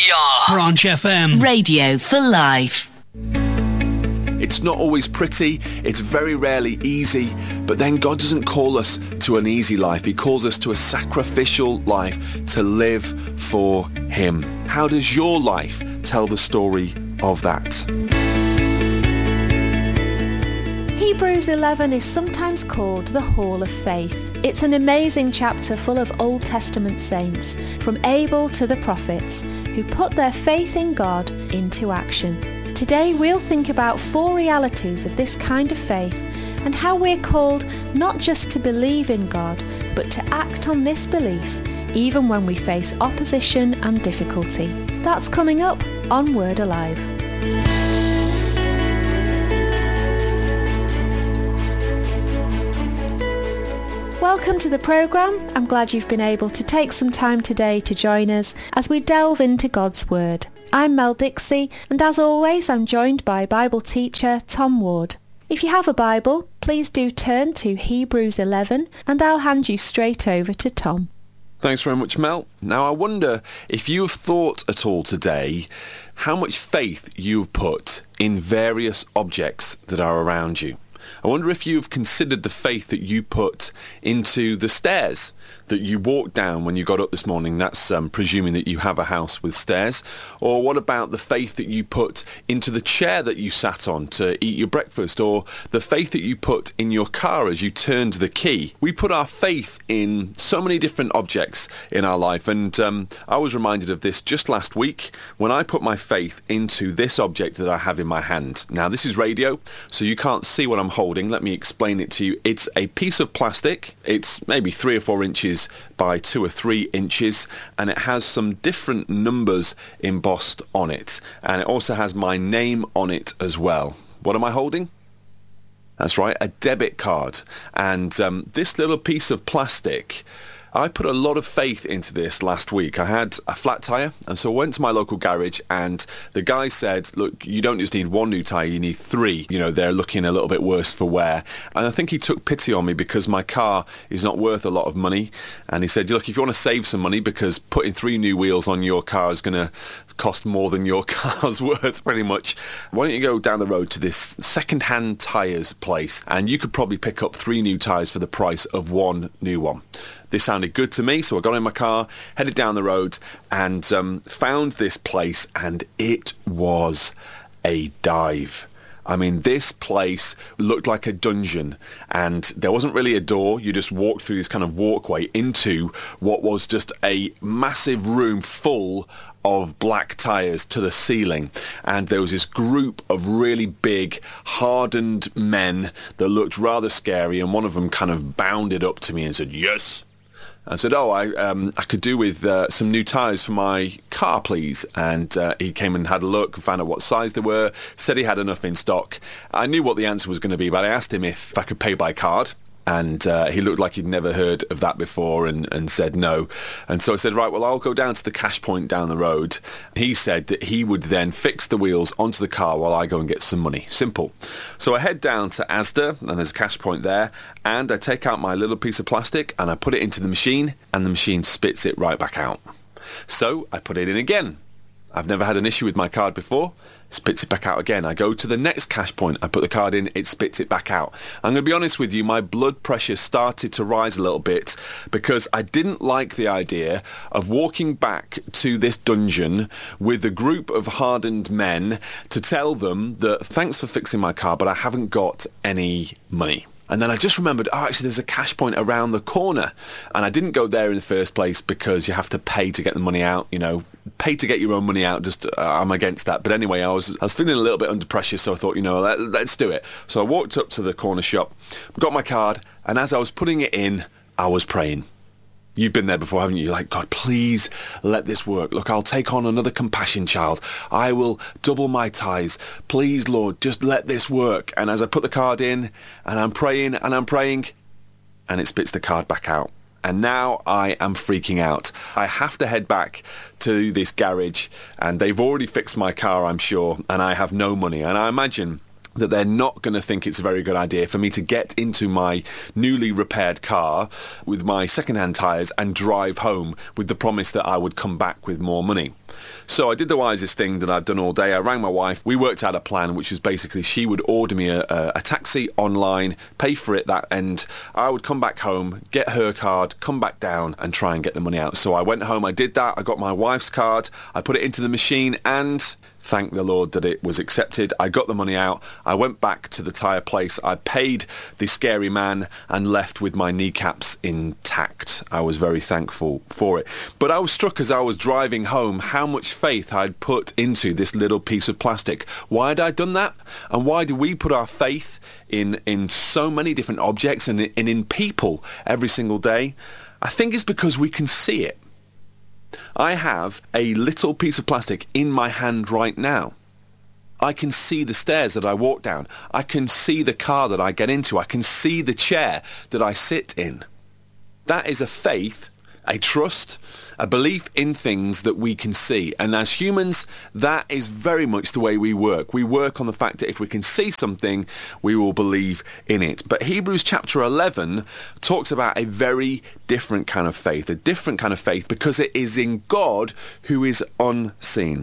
We are Branch FM. Radio for life. It's not always pretty, it's very rarely easy, but then God doesn't call us to an easy life. He calls us to a sacrificial life to live for Him. How does your life tell the story of that? Hebrews 11 is sometimes called the Hall of Faith. It's an amazing chapter full of Old Testament saints, from Abel to the prophets, who put their faith in God into action. Today we'll think about 4 realities of this kind of faith and how we're called not just to believe in God, but to act on this belief even when we face opposition and difficulty. That's coming up on Word Alive. Welcome to the programme. I'm glad you've been able to take some time today to join us as we delve into God's Word. I'm Mel Dixie, and as always I'm joined by Bible teacher Tom Ward. If you have a Bible, please do turn to Hebrews 11 and I'll hand you straight over to Tom. Thanks very much, Mel. Now I wonder if you have thought at all today how much faith you've put in various objects that are around you. I wonder if you've considered the faith that you put into the stairs that you walked down when you got up this morning. That's presuming that you have a house with stairs. Or what about the faith that you put into the chair that you sat on to eat your breakfast? Or the faith that you put in your car as you turned the key? We put our faith in so many different objects in our life. And I was reminded of this just last week when I put my faith into this object that I have in my hand. Now this is radio, so you can't see what I'm holding. Let me explain it to you. It's a piece of plastic. It's maybe 3 or 4 inches by 2 or 3 inches, and it has some different numbers embossed on it, and it also has my name on it as well. What am I holding? That's right, a debit card. And this little piece of plastic, I put a lot of faith into this last week. I had a flat tyre, and so I went to my local garage, and the guy said, look, you don't just need 1 new tyre, you need 3. You know, they're looking a little bit worse for wear. And I think he took pity on me because my car is not worth a lot of money. And he said, look, if you want to save some money, because putting 3 new wheels on your car is going to cost more than your car's worth pretty much, why don't you go down the road to this second-hand tyres place, and you could probably pick up 3 new tyres for the price of 1 new one. This sounded good to me, so I got in my car, headed down the road, and found this place, and it was a dive. I mean, this place looked like a dungeon, and there wasn't really a door. You just walked through this kind of walkway into what was just a massive room full of black tyres to the ceiling, and there was this group of really big hardened men that looked rather scary, and one of them kind of bounded up to me and said, yes. I said, I could do with some new tyres for my car, please. And he came and had a look, found out what size they were, said he had enough in stock. I knew what the answer was going to be, but I asked him if I could pay by card. And he looked like he'd never heard of that before and said no. And so I said, right, well, I'll go down to the cash point down the road. He said that he would then fix the wheels onto the car while I go and get some money. Simple. So I head down to Asda, and there's a cash point there, and I take out my little piece of plastic and I put it into the machine, and the machine spits it right back out. So I put it in again. I've never had an issue with my card before. Spits it back out again. I go to the next cash point. I put the card in. It spits it back out. I'm going to be honest with you. My blood pressure started to rise a little bit because I didn't like the idea of walking back to this dungeon with a group of hardened men to tell them that thanks for fixing my car, but I haven't got any money. And then I just remembered, actually, there's a cash point around the corner. And I didn't go there in the first place because you have to pay to get the money out, pay to get your own money out. I'm against that. But anyway, I was feeling a little bit under pressure, so I thought, let's do it. So I walked up to the corner shop, got my card, and as I was putting it in, I was praying. You've been there before, haven't you? You're like, God, please let this work. Look, I'll take on another compassion child. I will double my tithes. Please, Lord, just let this work. And as I put the card in, and I'm praying, and it spits the card back out. And now I am freaking out. I have to head back to this garage, and they've already fixed my car, I'm sure, and I have no money. And I imagine that they're not going to think it's a very good idea for me to get into my newly repaired car with my second-hand tyres and drive home with the promise that I would come back with more money. So I did the wisest thing that I've done all day. I rang my wife. We worked out a plan, which was basically she would order me a taxi online, pay for it that end. I would come back home, get her card, come back down and try and get the money out. So I went home, I did that. I got my wife's card. I put it into the machine and thank the Lord that it was accepted. I got the money out. I went back to the tyre place. I paid the scary man and left with my kneecaps intact. I was very thankful for it. But I was struck as I was driving home how much faith I'd put into this little piece of plastic. Why had I done that? And why do we put our faith in so many different objects and in people every single day? I think it's because we can see it. I have a little piece of plastic in my hand right now. I can see the stairs that I walk down. I can see the car that I get into. I can see the chair that I sit in. That is a faith, a trust, a belief in things that we can see. And as humans, that is very much the way we work. We work on the fact that if we can see something, we will believe in it. But Hebrews chapter 11 talks about a very different kind of faith, a different kind of faith because it is in God who is unseen.